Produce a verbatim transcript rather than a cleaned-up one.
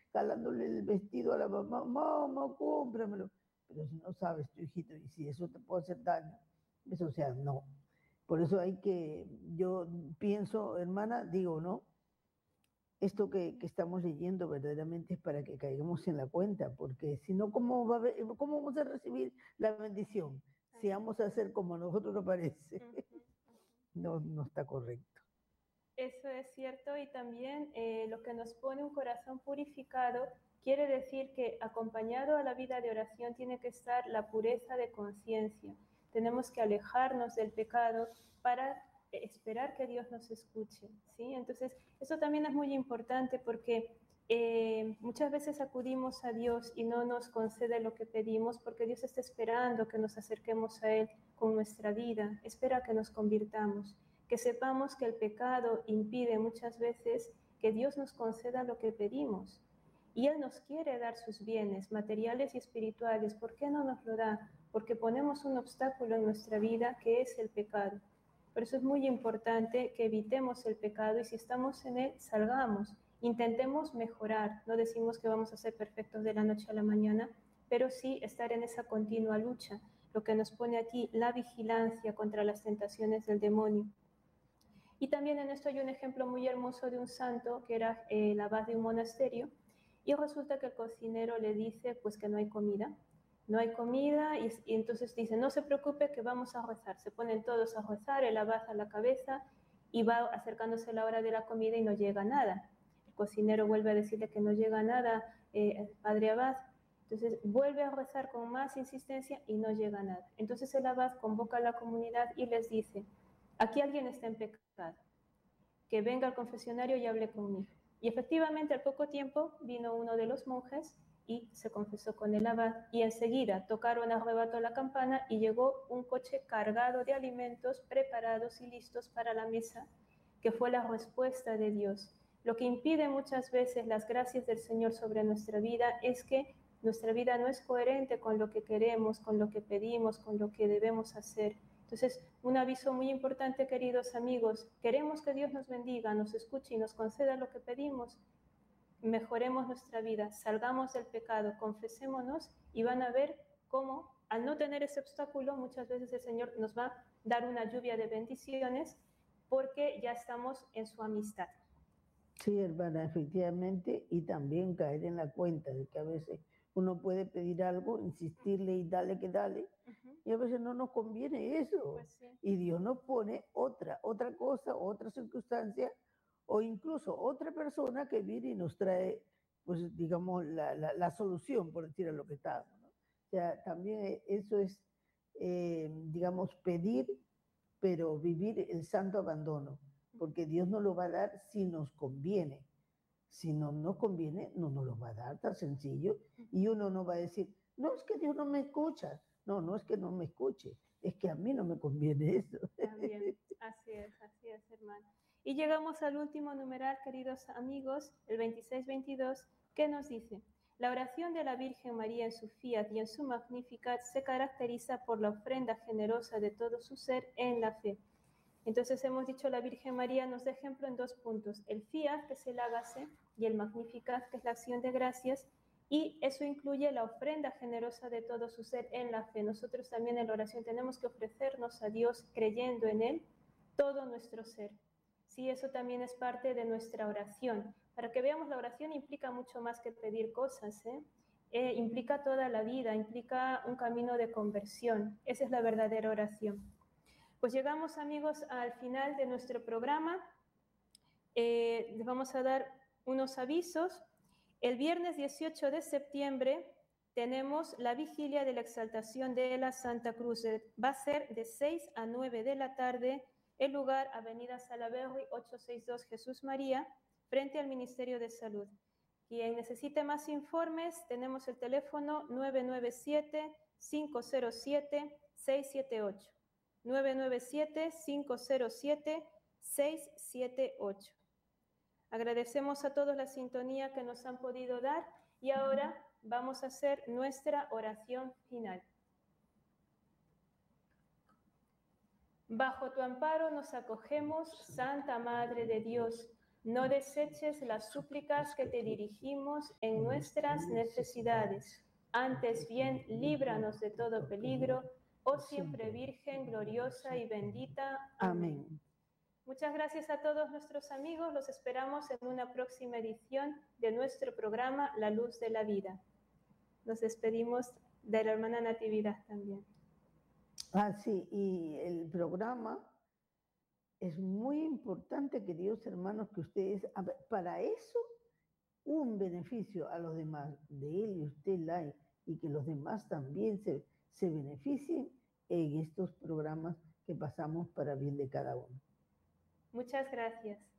jalándole el vestido a la mamá, mamá, cómpramelo. Pero si no sabes, tu hijito, y si eso te puede hacer daño, eso, o sea, no. Por eso hay que, yo pienso, hermana, digo, ¿no? Esto que, que estamos leyendo verdaderamente es para que caigamos en la cuenta, porque si no, ¿cómo, va a ver, ¿cómo vamos a recibir la bendición? Si vamos a hacer como a nosotros nos parece. Uh-huh, uh-huh. No, no está correcto. Eso es cierto, y también eh, lo que nos pone un corazón purificado quiere decir que acompañado a la vida de oración tiene que estar la pureza de conciencia. Tenemos que alejarnos del pecado para esperar que Dios nos escuche, ¿sí? Entonces, eso también es muy importante porque eh, muchas veces acudimos a Dios y no nos concede lo que pedimos porque Dios está esperando que nos acerquemos a Él con nuestra vida, espera que nos convirtamos. Que sepamos que el pecado impide muchas veces que Dios nos conceda lo que pedimos. Y Él nos quiere dar sus bienes materiales y espirituales. ¿Por qué no nos lo da? Porque ponemos un obstáculo en nuestra vida que es el pecado. Por eso es muy importante que evitemos el pecado y si estamos en él, salgamos. Intentemos mejorar. No decimos que vamos a ser perfectos de la noche a la mañana, pero sí estar en esa continua lucha. Lo que nos pone aquí, la vigilancia contra las tentaciones del demonio. Y también en esto hay un ejemplo muy hermoso de un santo que era eh, el abad de un monasterio y resulta que el cocinero le dice pues que no hay comida, no hay comida y, y entonces dice no se preocupe que vamos a rezar, se ponen todos a rezar, el abad a la cabeza y va acercándose la hora de la comida y no llega nada. El cocinero vuelve a decirle que no llega nada, eh, padre abad, entonces vuelve a rezar con más insistencia y no llega nada. Entonces el abad convoca a la comunidad y les dice aquí alguien está en pecado, que venga al confesionario y hable conmigo. Y efectivamente, al poco tiempo, vino uno de los monjes y se confesó con el abad, y enseguida tocaron a rebato la campana y llegó un coche cargado de alimentos preparados y listos para la mesa, que fue la respuesta de Dios. Lo que impide muchas veces las gracias del Señor sobre nuestra vida es que nuestra vida no es coherente con lo que queremos, con lo que pedimos, con lo que debemos hacer. Entonces, un aviso muy importante, queridos amigos, queremos que Dios nos bendiga, nos escuche y nos conceda lo que pedimos, mejoremos nuestra vida, salgamos del pecado, confesémonos y van a ver cómo, al no tener ese obstáculo, muchas veces el Señor nos va a dar una lluvia de bendiciones porque ya estamos en su amistad. Sí, hermana, efectivamente, y también caer en la cuenta de que a veces uno puede pedir algo, insistirle y dale que dale, uh-huh. Y a veces no nos conviene eso. Pues sí. Y Dios nos pone otra, otra cosa, otra circunstancia, o incluso otra persona que viene y nos trae, pues digamos, la, la, la solución, por decir a lo que estábamos, ¿no? O sea, también eso es, eh, digamos, pedir, pero vivir el santo abandono, porque Dios nos lo va a dar si nos conviene. Si no nos conviene, no nos lo va a dar, tan sencillo. Y uno no va a decir, no, es que Dios no me escucha. No, no es que no me escuche, es que a mí no me conviene eso. También, así es, así es, hermano. Y llegamos al último numeral, queridos amigos, el veintiséis veintidós, que nos dice, la oración de la Virgen María en su Fiat y en su Magnificat se caracteriza por la ofrenda generosa de todo su ser en la fe. Entonces hemos dicho la Virgen María nos da ejemplo en dos puntos, el Fiat, que es el hágase, y el Magnificat, que es la acción de gracias, y eso incluye la ofrenda generosa de todo su ser en la fe. Nosotros también en la oración tenemos que ofrecernos a Dios creyendo en Él todo nuestro ser. Sí, eso también es parte de nuestra oración. Para que veamos, la oración implica mucho más que pedir cosas, ¿eh? Eh, implica toda la vida, implica un camino de conversión. Esa es la verdadera oración. Pues llegamos, amigos, al final de nuestro programa. Eh, les vamos a dar unos avisos. El viernes dieciocho de septiembre tenemos la vigilia de la exaltación de la Santa Cruz. Va a ser de seis a nueve de la tarde, el lugar Avenida Salaberry, ochocientos sesenta y dos Jesús María, frente al Ministerio de Salud. Quien necesite más informes, tenemos el teléfono nueve nueve siete, cinco cero siete, seis siete ocho. nueve nueve siete, cinco cero siete, seis siete ocho. Agradecemos a todos la sintonía que nos han podido dar y ahora vamos a hacer nuestra oración final. Bajo tu amparo nos acogemos, Santa Madre de Dios. No deseches las súplicas que te dirigimos en nuestras necesidades. Antes bien, líbranos de todo peligro, oh siempre Virgen gloriosa y bendita. Amén. Muchas gracias a todos nuestros amigos. Los esperamos en una próxima edición de nuestro programa La Luz de la Vida. Nos despedimos de la hermana Natividad también. Ah, sí, y el programa es muy importante, queridos hermanos, que ustedes, para eso, un beneficio a los demás, de él y usted, Lai, y que los demás también se, se beneficien en estos programas que pasamos para bien de cada uno. Muchas gracias.